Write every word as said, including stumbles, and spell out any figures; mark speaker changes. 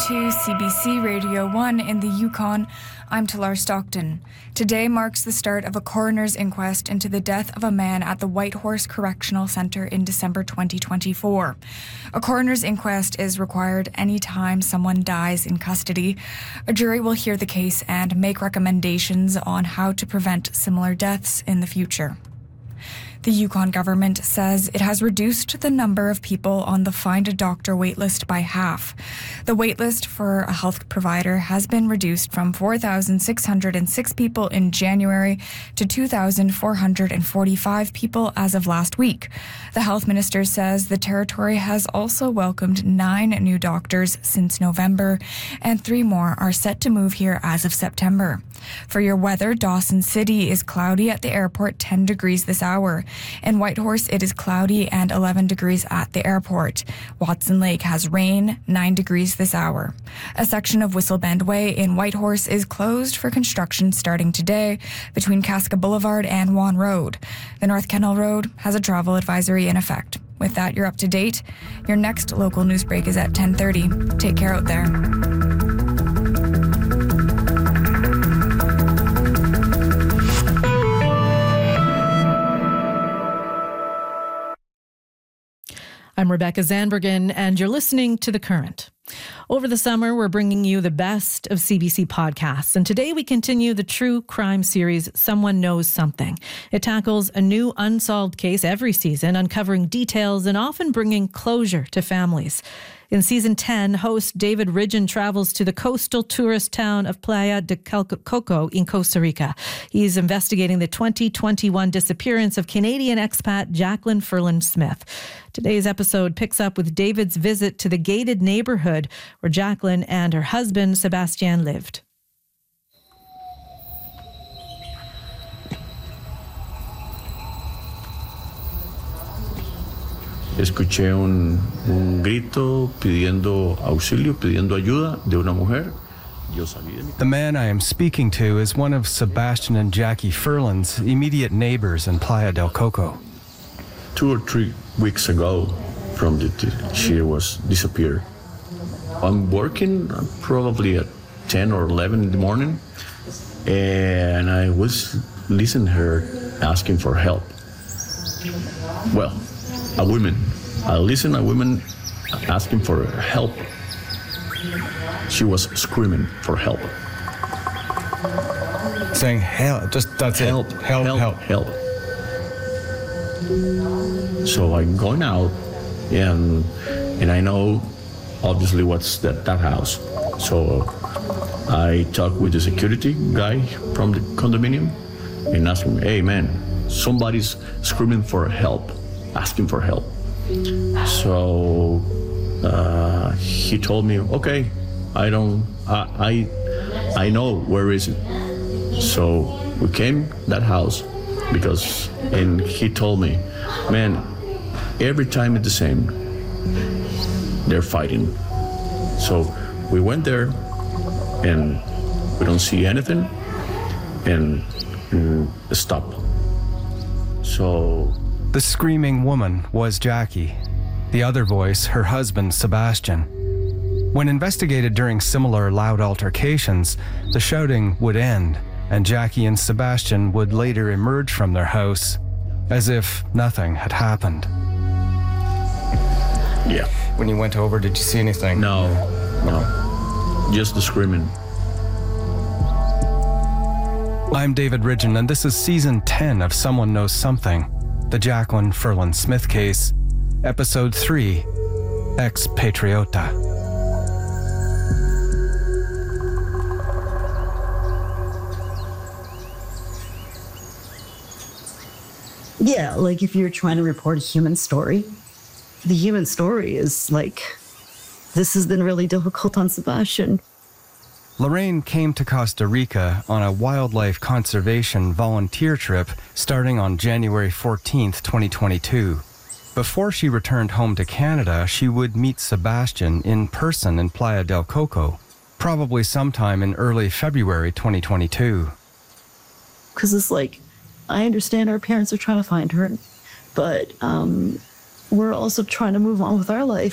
Speaker 1: to C B C Radio one in the Yukon. I'm Talar Stockton. Today marks the start of a coroner's inquest into the death of a man at the Whitehorse Correctional Centre in December twenty twenty-four. A coroner's inquest is required any time someone dies in custody. A jury will hear the case and make recommendations on how to prevent similar deaths in the future. The Yukon government says it has reduced the number of people on the Find a Doctor waitlist by half. The waitlist for a health provider has been reduced from four thousand six hundred six people in January to two thousand four hundred forty-five people as of last week. The health minister says the territory has also welcomed nine new doctors since November, and three more are set to move here as of September. For your weather, Dawson City is cloudy at the airport, ten degrees this hour. In Whitehorse, it is cloudy and eleven degrees at the airport. Watson Lake has rain, nine degrees this hour. A section of Whistle Bend Way in Whitehorse is closed for construction starting today between Casca Boulevard and Wan Road. The North Kennel Road has a travel advisory in effect. With that, you're up to date. Your next local news break is at ten thirty. Take care out there.
Speaker 2: I'm Rebecca Zandbergen, and you're listening to The Current. Over the summer, we're bringing you the best of C B C podcasts, and today we continue the true crime series, Someone Knows Something. It tackles a new unsolved case every season, uncovering details and often bringing closure to families. In season ten, host David Ridgen travels to the coastal tourist town of Playa de Coco in Costa Rica. He's investigating the twenty twenty-one disappearance of Canadian expat Jacqueline Ferland Smith. Today's episode picks up with David's visit to the gated neighborhood where Jacqueline and her husband Sebastien lived.
Speaker 3: Escuché un, un grito pidiendo auxilio, pidiendo ayuda de una mujer. Yo salí de mi...
Speaker 4: The man I am speaking to is one of Sebastien and Jackie Ferland's immediate neighbors in Playa del Coco.
Speaker 3: Two or three weeks ago, from the she was disappeared. I'm working probably at ten or eleven in the morning, and I was listening to her asking for help. Well, a woman. I listened to a woman asking for help. She was screaming for help.
Speaker 4: Saying help, just that's
Speaker 3: help,
Speaker 4: it. Help, help, help,
Speaker 3: help. So I'm going out, and and I know obviously what's that, that house. So I talked with the security guy from the condominium and asked him, hey man, somebody's screaming for help. Asking for help. So uh, he told me, okay, I don't, I, I, I know where is it. So we came that house because, and he told me, man, every time it's the same. They're fighting. So we went there and we don't see anything and mm, stop. So
Speaker 4: the screaming woman was Jackie. The other voice, her husband, Sebastien. When investigated during similar loud altercations, the shouting would end, and Jackie and Sebastien would later emerge from their house as if nothing had happened.
Speaker 3: Yeah.
Speaker 5: When you went over, did you see anything?
Speaker 3: No, no. Just the screaming.
Speaker 4: I'm David Ridgen, and this is season ten of Someone Knows Something. The Jacqueline Ferland Smith case, episode three, Expatriota.
Speaker 6: Yeah, like if you're trying to report a human story, the human story is like, this has been really difficult on Sebastien.
Speaker 4: Lorraine came to Costa Rica on a wildlife conservation volunteer trip starting on January fourteenth, twenty twenty-two. Before she returned home to Canada, she would meet Sebastien in person in Playa del Coco, probably sometime in early February twenty twenty-two.
Speaker 6: Because it's like, I understand our parents are trying to find her, but um, we're also trying to move on with our life.